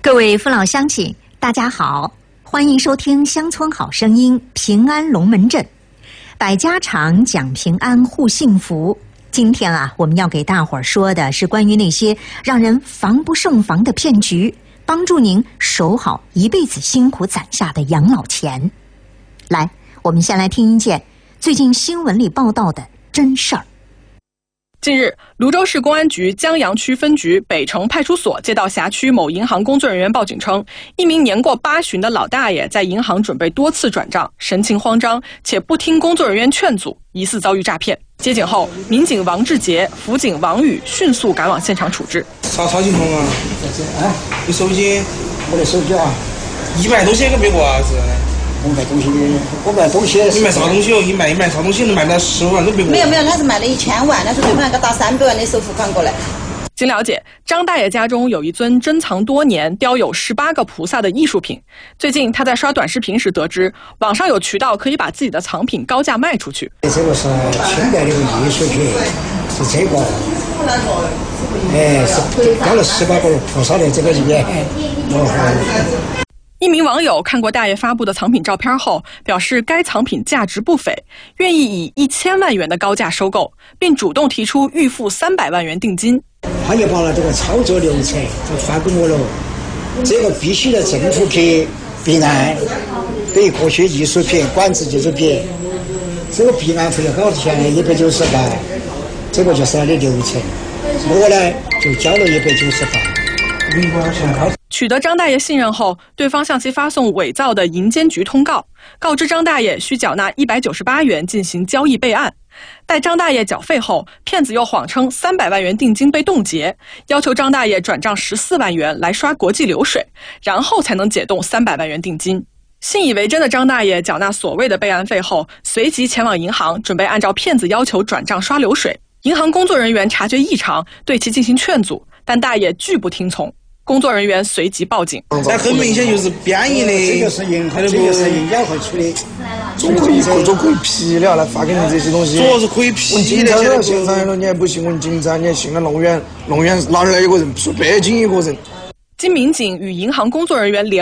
各位父老乡亲，大家好，欢迎收听《乡村好声音》平安龙门阵，百家长讲平安护幸福。今天我们要给大伙儿说的是关于那些让人防不胜防的骗局，帮助您守好一辈子辛苦攒下的养老钱。来，我们先来听一件最近新闻里报道的真事儿。 近日，泸州市公安局江阳区分局北城派出所接到辖区某银行工作人员报警称，一名年过80的老大爷在银行准备多次转账，神情慌张，且不听工作人员劝阻，疑似遭遇诈骗。接警后，民警王志杰、辅警王宇迅速赶往现场处置。 啥情况啊？你手机？ 我的手机啊 ，100多钱个别个啊是？ 我卖东西。 你卖啥东西哦？你卖啥东西能卖到15万都别个？ 没有，他是卖了1000万，他说对方那个打300万的首付款过来。 经了解，张大爷家中有一尊珍藏多年、雕有18个菩萨的艺术品。最近他在刷短视频时得知，网上有渠道可以把自己的藏品高价卖出去。 这个是清代的艺术品，是这个，是雕了18个菩萨的这个眼。 一名网友看过大爷发布的藏品照片后，表示该藏品价值不菲，愿意以1000万元的高价收购，并主动提出预付300万元定金。 他也把了这个操作流程都发给我了，这个必须在政府去备案，对于各些艺术品、管制艺术品，这个备案费要多少钱？198，这个就是他的流程。我呢就交了198。 取得张大爷信任后，对方向其发送伪造的银监局通告，告知张大爷需缴纳198元进行交易备案。待张大爷缴费后，骗子又谎称300万元定金被冻结，要求张大爷转账14万元来刷国际流水，然后才能解冻300万元定金。信以为真的张大爷缴纳所谓的备案费后，随即前往银行，准备按照骗子要求转账刷流水。银行工作人员察觉异常，对其进行劝阻，但大爷拒不听从。工作人员随即报警。 这很明显就是编译的， 这个是银监会处理。 总可以批了来发给你这些东西。 主要是可以批的。 现在了，你还不信？问警察，你还信了龙源哪儿来一个人？说北京一个人。 经民警与银行工作人员联